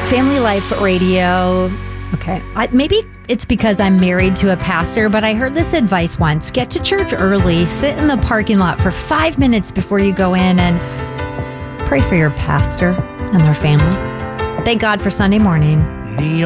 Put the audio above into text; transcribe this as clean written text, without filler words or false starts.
Family Life Radio. Okay. Maybe it's because I'm married to a pastor, but I heard this advice once. Get to church early, sit in the parking lot for 5 minutes before you go in, and pray for your pastor and their family. Thank God for Sunday morning.